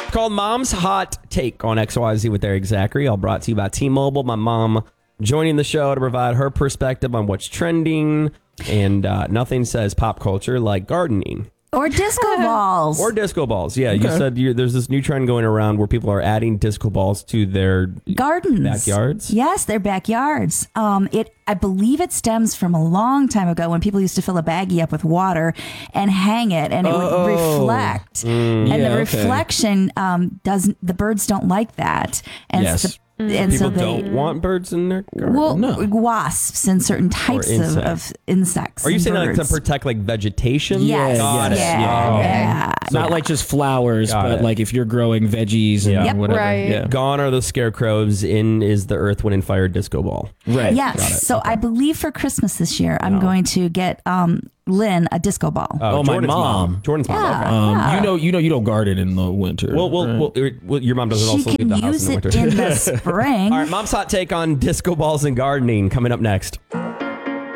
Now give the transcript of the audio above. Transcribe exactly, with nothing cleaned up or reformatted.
Called Mom's Hot Take on X Y Z with Eric Zachary, all brought to you by T-Mobile. My mom joining the show to provide her perspective on what's trending, and uh, nothing says pop culture like gardening. Or disco balls. Or disco balls, yeah. You Okay. said you, there's this new trend going around where people are adding disco balls to their Gardens. backyards. Yes, their backyards. Um, it, I believe it stems from a long time ago when people used to fill a baggie up with water and hang it, and it would Oh. reflect. and Yeah, the okay. reflection um, doesn't. The birds don't like that, and Yes. so, and People so they don't want birds in their garden. well No. wasps and certain types of, insects. of insects. Are you and saying like to birds. protect like vegetation? Yes, Got it. yeah, Yeah. yeah. Not like just flowers, Got but it. like if you're growing veggies and Yeah. Yep. whatever. Right. Yeah. Gone are the scarecrows. In is the Earth, Wind, and Fire disco ball. Right. Yes. So I believe for Christmas this year, I'm No. going to get um, Lynn a disco ball. Oh, my Jordan's mom. Jordan's mom. Yeah. Okay. Um, Yeah. You know, you know, you don't garden in the winter. Well, well, right? well, er, well, your mom doesn't She also leave can the house use in the it winter. in the spring. All right, mom's hot take on disco balls and gardening coming up next.